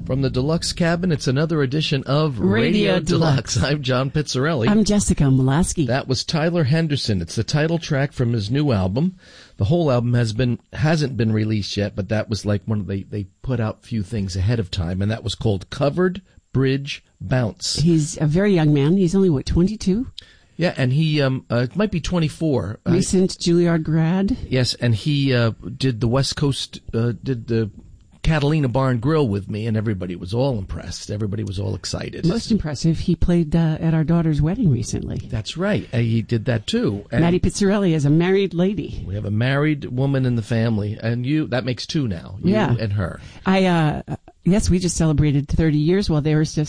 From the Deluxe Cabin, it's another edition of Radio Deluxe. I'm John Pizzarelli. I'm Jessica Mulaski. That was Tyler Henderson. It's the title track from his new album. The whole album hasn't been released yet, but that was like they put out a few things ahead of time, and that was called Covered Bridge Bounce. He's a very young man. He's only, 22? Yeah, and he might be 24. Recent Juilliard grad. Yes, and he did the West Coast, did the Catalina Bar and Grill with me, and everybody was all impressed. Everybody was all excited. Most impressive, he played at our daughter's wedding recently. That's right. He did that too. And Maddie Pizzarelli is a married lady. We have a married woman in the family, and that makes two now. You and her. Yes, we just celebrated 30 years. Well, they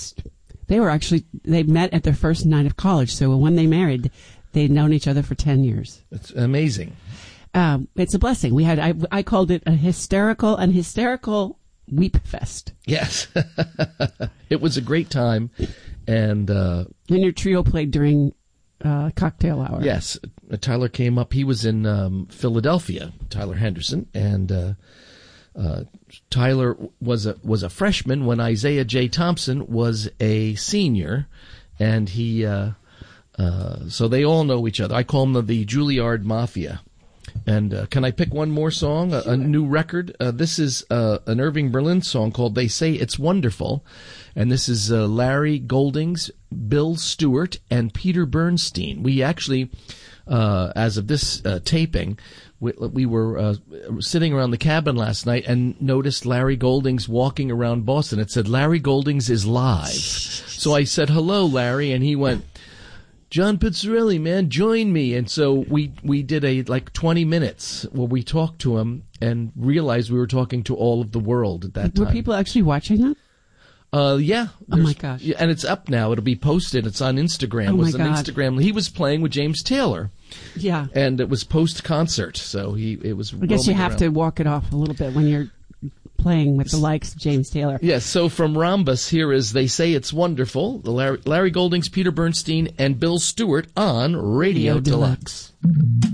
met at their first night of college. So when they married, they'd known each other for 10 years. It's amazing. It's a blessing. We had, I called it an hysterical weep fest. Yes. It was a great time. And your trio played during cocktail hour. Yes. Tyler came up. He was in Philadelphia, Tyler Henderson, and Tyler was a freshman when Isaiah J. Thompson was a senior, and he so they all know each other. I call them the Juilliard Mafia. And can I pick one more song, Sure. a new record? This is an Irving Berlin song called They Say It's Wonderful. And this is Larry Goldings, Bill Stewart, and Peter Bernstein. We actually, as of this taping, we were sitting around the cabin last night and noticed Larry Goldings walking around Boston. It said, Larry Goldings is live. So I said, hello, Larry, and he went, John Pizzarelli, man, join me. And so we did 20 minutes where we talked to him and realized we were talking to all of the world at that time. Were people actually watching that? Yeah. Oh my gosh. And it's up now. It'll be posted. It's on Instagram. Oh my God. Instagram. He was playing with James Taylor. Yeah. And it was post-concert. So it was I guess you have around. to walk it off a little bit when you're playing with the likes of James Taylor. Yes, so from Rhombus, here is They Say It's Wonderful, the Larry Goldings, Peter Bernstein, and Bill Stewart on Radio Deluxe.